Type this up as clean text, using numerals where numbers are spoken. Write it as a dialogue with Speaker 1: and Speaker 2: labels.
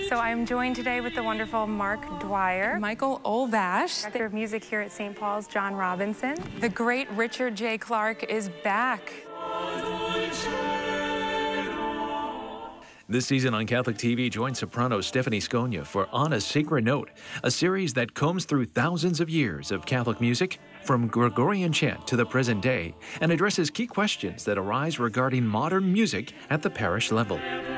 Speaker 1: So I'm joined today with the wonderful Mark Dwyer,
Speaker 2: Michael Olvash,
Speaker 1: Director of Music here at St. Paul's, John Robinson. The great Richard J. Clark is back.
Speaker 3: This season on Catholic TV, join soprano Stephanie Sconia for On a Sacred Note, a series that combs through thousands of years of Catholic music, from Gregorian chant to the present day, and addresses key questions that arise regarding modern music at the parish level.